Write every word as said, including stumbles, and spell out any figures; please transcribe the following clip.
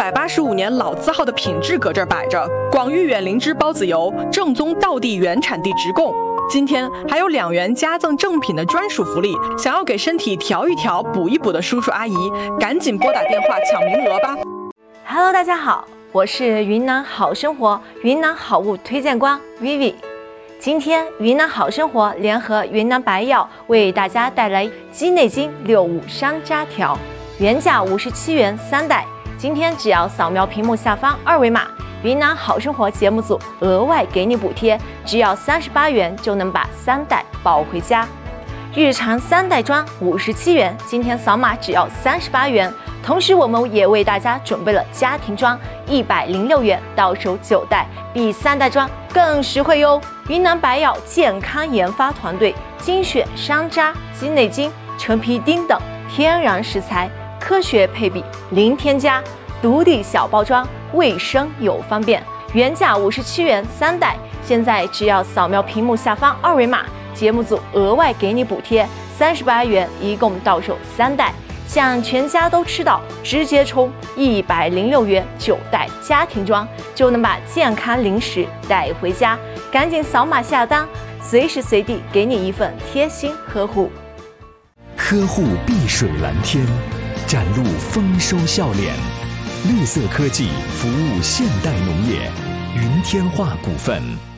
百八十五年老字号的品质搁这儿摆着，广域远灵芝孢子油，正宗道地原产地直供。今天还有两元加赠正品的专属福利，想要给身体调一调、补一补的叔叔阿姨，赶紧拨打电话抢名额吧。 Hello， 大家好，我是云南好生活云南好物推荐官 Vivi。今天云南好生活联合云南白药为大家带来鸡内金六五山楂条，原价五十七元三袋，今天只要扫描屏幕下方二维码，云南好生活节目组额外给你补贴，只要三十八元就能把三袋抱回家。日常三袋装五十七元，今天扫码只要三十八元。同时，我们也为大家准备了家庭装一百零六元，到手九袋，比三袋装更实惠哟。云南白药健康研发团队精选山楂、鸡内金、陈皮丁等天然食材，科学配比，零添加，独立小包装，卫生又方便。原价五十七元三袋，现在只要扫描屏幕下方二维码，节目组额外给你补贴三十八元，一共到手三袋。想全家都吃到，直接冲一百零六元九袋家庭装，就能把健康零食带回家。赶紧扫码下单，随时随地给你一份贴心呵护。 呵护碧水蓝天，展露丰收笑脸。绿色科技服务现代农业，云天化股份。